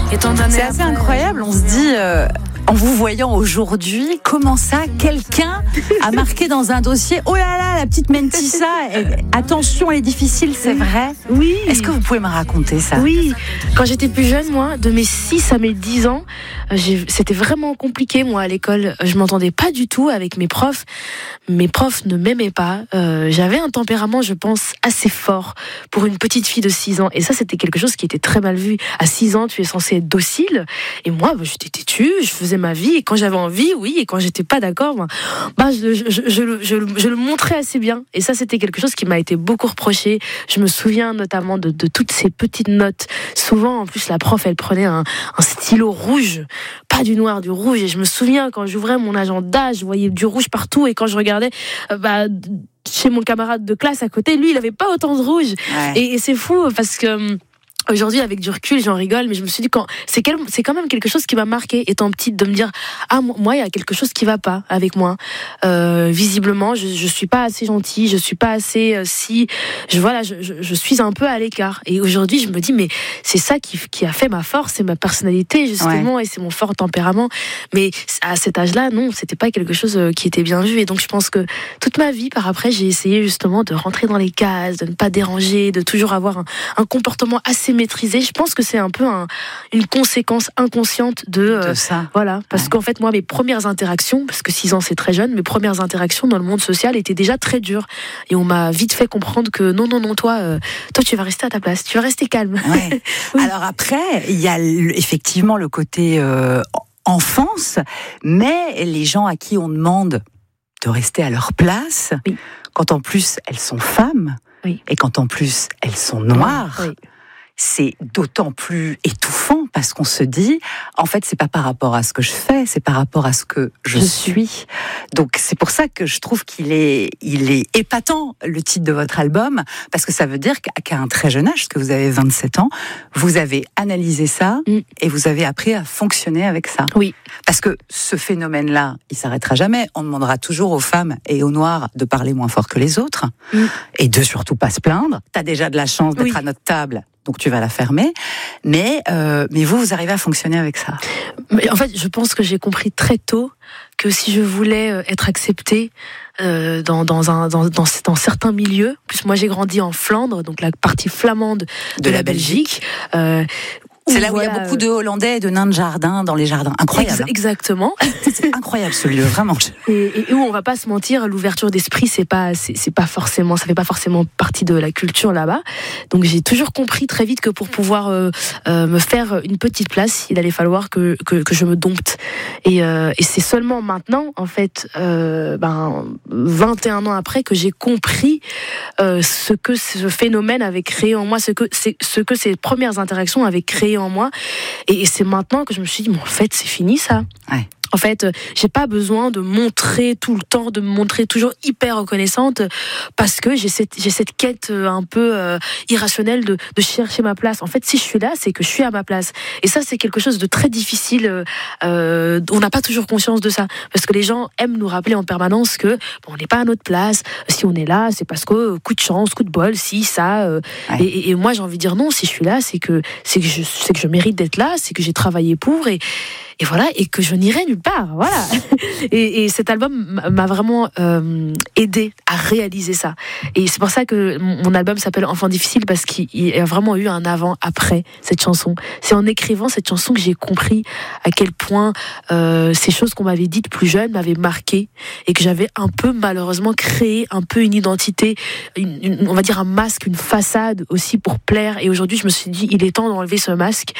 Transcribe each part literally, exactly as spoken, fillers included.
C'est assez incroyable, on se dit, euh, en vous voyant aujourd'hui, comment ça, quelqu'un a marqué dans un dossier, oh là là, la petite Mentissa, et, attention, elle est difficile, c'est vrai. Oui. Est-ce que vous pouvez me raconter ça? Oui, quand j'étais plus jeune, moi, de mes six à mes dix ans, j'ai, c'était vraiment compliqué, moi, à l'école. Je m'entendais pas du tout avec mes profs. Mes profs ne m'aimaient pas. Euh, j'avais un tempérament, je pense, assez fort pour une petite fille de six ans. Et ça, c'était quelque chose qui était très mal vu. À six ans, tu es censé être docile. Et moi, bah, j'étais têtue, je faisais ma vie. Et quand j'avais envie, oui. Et quand j'étais pas d'accord, bah, bah, je, je, je, je, je, je le montrais assez bien. Et ça, c'était quelque chose qui m'a été beaucoup reproché. Je me souviens notamment de, de toutes ces petites notes. Souvent, en plus, la prof, elle prenait un, un stylo rouge. Pas du noir, du rouge. Et je me souviens, quand j'ouvrais mon agenda, je voyais du rouge partout. Et quand je regardais, euh, bah, chez mon camarade de classe à côté, lui, il avait pas autant de rouge. Ouais. Et, et c'est fou parce que... Aujourd'hui, avec du recul, j'en rigole, mais je me suis dit, quand, c'est, quel, c'est quand même quelque chose qui m'a marqué, étant petite, de me dire, ah, moi, il y a quelque chose qui va pas avec moi. Euh, visiblement, je, je suis pas assez gentille, je suis pas assez, euh, si, je, voilà, je, je, je suis un peu à l'écart. Et aujourd'hui, je me dis, mais c'est ça qui, qui a fait ma force, c'est ma personnalité, justement, ouais. Et c'est mon fort tempérament. Mais à cet âge-là, non, c'était pas quelque chose qui était bien vu. Et donc, je pense que toute ma vie, par après, j'ai essayé justement de rentrer dans les cases, de ne pas déranger, de toujours avoir un, un comportement assez maîtrisé. Je pense que c'est un peu un, une conséquence inconsciente de, euh, de ça. Voilà, parce ouais. qu'en fait, moi, mes premières interactions, parce que six ans c'est très jeune, mes premières interactions dans le monde social étaient déjà très dures. Et on m'a vite fait comprendre que non, non, non, toi, euh, toi, tu vas rester à ta place, tu vas rester calme. Ouais. Oui. Alors après, il y a le, effectivement le côté euh, enfance, mais les gens à qui on demande de rester à leur place, oui. Quand en plus elles sont femmes, oui. Et quand en plus elles sont noires. Oui. C'est d'autant plus étouffant parce qu'on se dit, en fait, c'est pas par rapport à ce que je fais, c'est par rapport à ce que je, je suis. Donc, c'est pour ça que je trouve qu'il est, il est épatant, le titre de votre album, parce que ça veut dire qu'à un très jeune âge, parce que vous avez vingt-sept ans, vous avez analysé ça mm. et vous avez appris à fonctionner avec ça. Oui. Parce que ce phénomène-là, il s'arrêtera jamais. On demandera toujours aux femmes et aux noirs de parler moins fort que les autres mm. et de surtout pas se plaindre. T'as déjà de la chance d'être oui. à notre table. Donc tu vas la fermer, mais euh, mais vous vous arrivez à fonctionner avec ça. Mais en fait, je pense que j'ai compris très tôt que si je voulais être acceptée euh, dans dans un dans, dans dans certains milieux, en plus moi j'ai grandi en Flandre, donc la partie flamande de, de la, la Belgique. Belgique euh, C'est là où voilà, il y a beaucoup de Hollandais et de nains de jardin dans les jardins. Incroyable. Ex- exactement. C'est incroyable ce lieu, vraiment. Et, et où on va pas se mentir, l'ouverture d'esprit, c'est pas, c'est, c'est pas forcément, ça fait pas forcément partie de la culture là-bas. Donc j'ai toujours compris très vite que pour pouvoir euh, euh, me faire une petite place, il allait falloir que que, que je me dompte. Et, euh, et c'est seulement maintenant, en fait, euh, ben vingt et un ans après, que j'ai compris euh, ce que ce phénomène avait créé en moi, ce que c'est, ce que ces premières interactions avaient créé en moi, et, et c'est maintenant que je me suis dit, mais en fait, c'est fini ça. Ouais. En fait, j'ai pas besoin de montrer tout le temps, de me montrer toujours hyper reconnaissante, parce que j'ai cette, j'ai cette quête un peu euh, irrationnelle de, de chercher ma place. En fait, si je suis là, c'est que je suis à ma place. Et ça, c'est quelque chose de très difficile. Euh, on n'a pas toujours conscience de ça, parce que les gens aiment nous rappeler en permanence que bon, on n'est pas à notre place. Si on est là, c'est parce que coup de chance, coup de bol, si ça. Euh, ouais. et, et moi, j'ai envie de dire non. Si je suis là, c'est que c'est que je, c'est que je mérite d'être là, c'est que j'ai travaillé pour et Et voilà, et que je n'irai nulle part, voilà. Et, et cet album m'a vraiment euh, aidé à réaliser ça. Et c'est pour ça que mon album s'appelle Enfant difficile, parce qu'il y a vraiment eu un avant-après cette chanson. C'est en écrivant cette chanson que j'ai compris à quel point euh, ces choses qu'on m'avait dites plus jeune m'avaient marqué, et que j'avais un peu malheureusement créé un peu une identité, une, une, on va dire un masque, une façade aussi pour plaire. Et aujourd'hui, je me suis dit, il est temps d'enlever ce masque.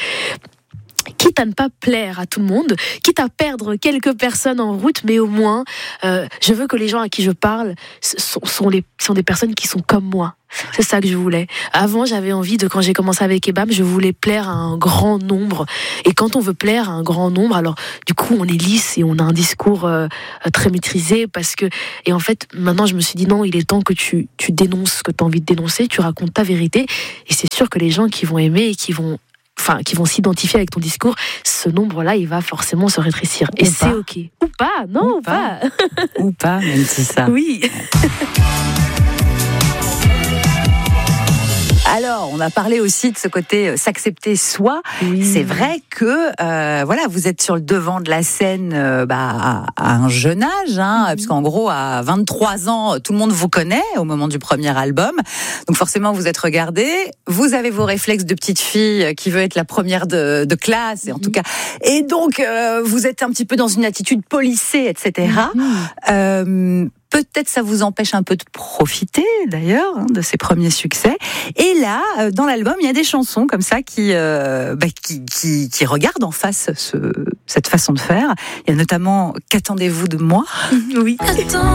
Quitte à ne pas plaire à tout le monde, quitte à perdre quelques personnes en route, mais au moins, euh, je veux que les gens à qui je parle sont, sont, les, sont des personnes qui sont comme moi. C'est ça que je voulais. Avant, j'avais envie de, quand j'ai commencé avec Ebam, je voulais plaire à un grand nombre. Et quand on veut plaire à un grand nombre, alors du coup, on est lisse et on a un discours euh, très maîtrisé, parce que, et en fait, maintenant, je me suis dit non, il est temps que tu, tu dénonces ce que tu as envie de dénoncer, tu racontes ta vérité. Et c'est sûr que les gens qui vont aimer et qui vont Enfin, qui vont s'identifier avec ton discours, ce nombre-là, il va forcément se rétrécir. Ou et pas. C'est ok. Ou pas, non, ou pas. pas. Ou pas, même si ça. Oui. Alors, on a parlé aussi de ce côté euh, s'accepter soi. Oui. C'est vrai que euh, voilà, vous êtes sur le devant de la scène euh, bah, à, à un jeune âge, hein, mm-hmm. puisqu'en gros, à vingt-trois ans, tout le monde vous connaît au moment du premier album. Donc forcément, vous êtes regardé. Vous avez vos réflexes de petite fille qui veut être la première de, de classe, et en mm-hmm. tout cas. Et donc, euh, vous êtes un petit peu dans une attitude policée, et cetera. Mm-hmm. Euh, Peut-être ça vous empêche un peu de profiter, d'ailleurs, hein, de ces premiers succès. Et là, euh, dans l'album, il y a des chansons comme ça qui, euh, bah, qui, qui, qui regardent en face ce, cette façon de faire. Il y a notamment « Qu'attendez-vous de moi ?» Oui. Attends.